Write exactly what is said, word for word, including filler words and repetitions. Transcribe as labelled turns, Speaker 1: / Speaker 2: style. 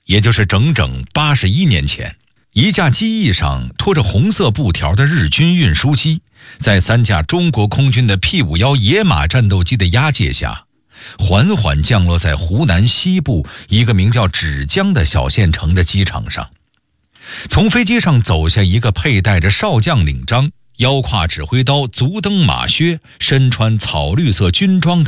Speaker 1: 也就是整整八十一年前，一架机翼上拖着红色布条的日军运输机，在三架中国空军的 P 五十一 野马战斗机的押解下，缓缓降落在湖南西部一个名叫芷江的小县城的机场上。从飞机上走下一个佩戴着少将领章、腰挎指挥刀、足蹬马靴、身穿草绿色军装的